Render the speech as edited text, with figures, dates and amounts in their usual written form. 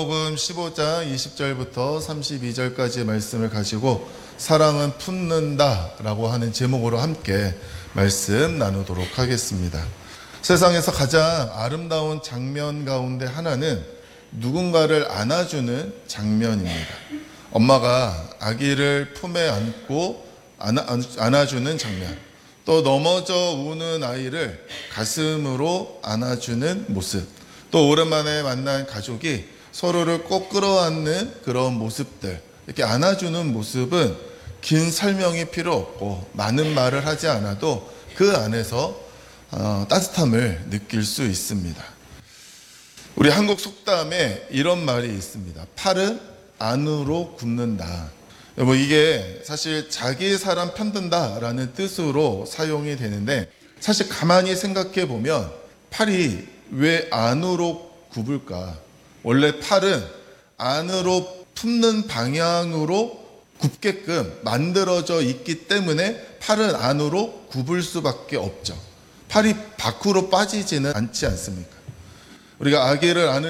요한복음 15장 20절부터 32절까지의 말씀을 가지고 사랑은 품는다라고 하는 제목으로 함께 말씀 나누도록 하겠습니다. 세상에서 가장 아름다운 장면 가운데 하나는 누군가를 안아주는 장면입니다. 엄마가 아기를 품에 안고 안아주는 장면, 또 넘어져 우는 아이를 가슴으로 안아주는 모습, 또 오랜만에 만난 가족이 서로를 꼭 끌어안는 그런 모습들, 이렇게 안아주는 모습은 긴 설명이 필요 없고 많은 말을 하지 않아도 그 안에서 따뜻함을 느낄 수 있습니다. 우리 한국 속담에 이런 말이 있습니다. 팔은 안으로 굽는다. 이게 사실 자기 사람 편든다라는 뜻으로 사용이 되는데, 사실 가만히 생각해 보면 팔이 왜 안으로 굽을까? 원래 팔은 안으로 품는 방향으로 굽게끔 만들어져 있기 때문에 팔은 안으로 굽을 수밖에 없죠. 팔이 밖으로 빠지지는 않지 않습니까? 우리가 아기를 안을